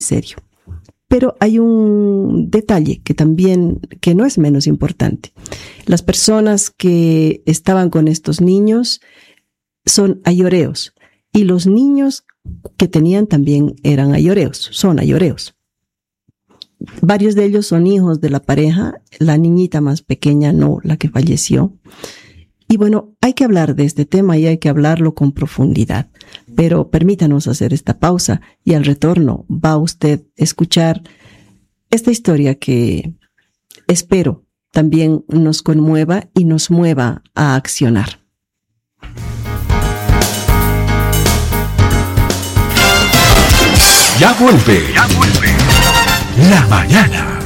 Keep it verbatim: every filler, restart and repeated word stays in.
serio. Pero hay un detalle que también, que no es menos importante. Las personas que estaban con estos niños son ayoreos, y los niños que tenían también eran ayoreos, son ayoreos. Varios de ellos son hijos de la pareja, la niñita más pequeña no, la que falleció. Y bueno, hay que hablar de este tema y hay que hablarlo con profundidad. Pero permítanos hacer esta pausa y al retorno va usted a escuchar esta historia que espero también nos conmueva y nos mueva a accionar. Ya vuelve, ya vuelve. La mañana.